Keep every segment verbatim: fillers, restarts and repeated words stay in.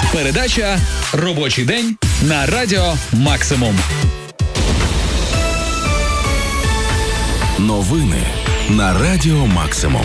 Передача «Робочий день» на Радіо Максимум. Новини на Радіо Максимум.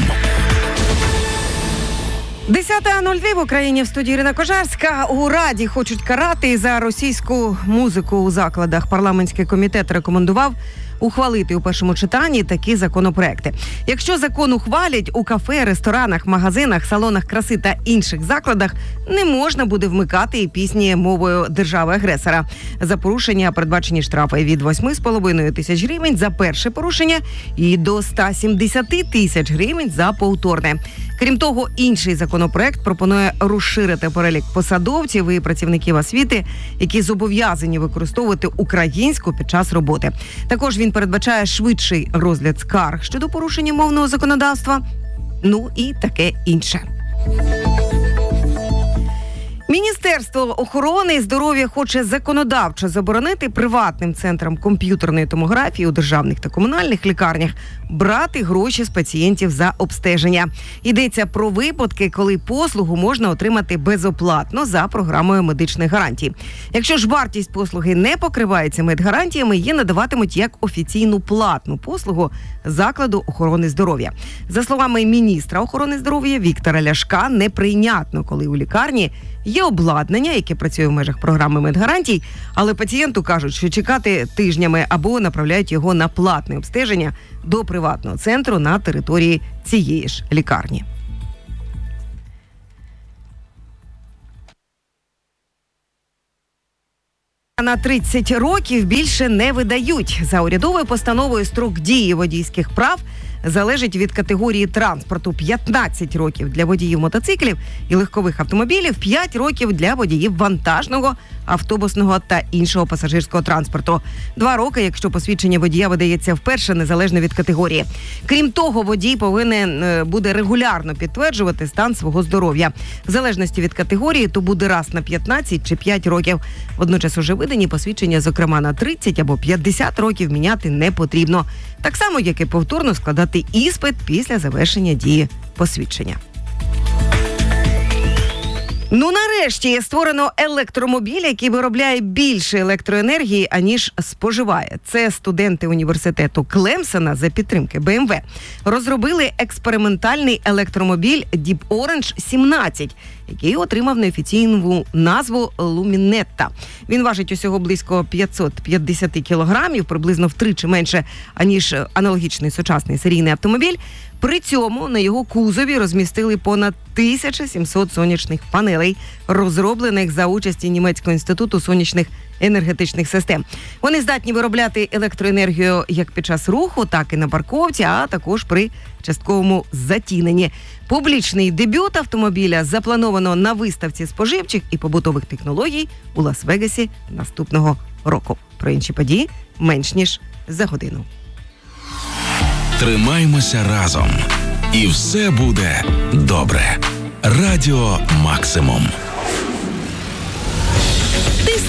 десята нуль дві в Україні, в студії Ірина Кожарська. У Раді хочуть карати за російську музику у закладах. Парламентський комітет рекомендував ухвалити у першому читанні такі законопроекти. Якщо закон ухвалять, у кафе, ресторанах, магазинах, салонах краси та інших закладах не можна буде вмикати і пісні мовою держави-агресора. За порушення передбачені штрафи від восьми з половиною тисяч гривень за перше порушення і до ста сімдесяти тисяч гривень за повторне. Крім того, інший законопроект пропонує розширити перелік посадовців і працівників освіти, які зобов'язані використовувати українську під час роботи. Також він передбачає швидший розгляд скарг щодо порушення мовного законодавства, ну і таке інше. Міністерство охорони здоров'я хоче законодавчо заборонити приватним центрам комп'ютерної томографії у державних та комунальних лікарнях брати гроші з пацієнтів за обстеження. Йдеться про випадки, коли послугу можна отримати безоплатно за програмою медичних гарантій. Якщо ж вартість послуги не покривається медгарантіями, її надаватимуть як офіційну платну послугу закладу охорони здоров'я. За словами міністра охорони здоров'я Віктора Ляшка, неприйнятно, коли у лікарні є обладнання, яке працює в межах програми медгарантій, але пацієнту кажуть, що чекати тижнями або направляють його на платне обстеження до приватного центру на території цієї ж лікарні. На тридцять років більше не видають. За урядовою постановою строк дії водійських прав залежить від категорії транспорту: п'ятнадцять років для водіїв мотоциклів і легкових автомобілів, п'ять років для водіїв вантажного, автобусного та іншого пасажирського транспорту. Два роки, якщо посвідчення водія видається вперше, незалежно від категорії. Крім того, водій повинен буде регулярно підтверджувати стан свого здоров'я. В залежності від категорії, то буде раз на п'ятнадцять чи п'ять років. Водночас уже видані посвідчення, зокрема на тридцять або п'ятдесят років, міняти не потрібно. Так само, як і повторно складати іспит після завершення дії посвідчення. Ну, нарешті створено електромобіль, який виробляє більше електроенергії, аніж споживає. Це студенти університету Клемсона за підтримки Бе Ем Ве розробили експериментальний електромобіль Deep Orange сімнадцять, який отримав неофіційну назву Luminetta. Він важить усього близько п'ятсот п'ятдесят кілограмів, приблизно втричі менше, аніж аналогічний сучасний серійний автомобіль. При цьому на його кузові розмістили понад тисяча сімсот сонячних панелей, розроблених за участі Німецького інституту сонячних енергетичних систем. Вони здатні виробляти електроенергію як під час руху, так і на парковці, а також при частковому затіненні. Публічний дебют автомобіля заплановано на виставці споживчих і побутових технологій у Лас-Вегасі наступного року. Про інші події менш ніж за годину. Тримаймося разом. І все буде добре. Радіо Максимум.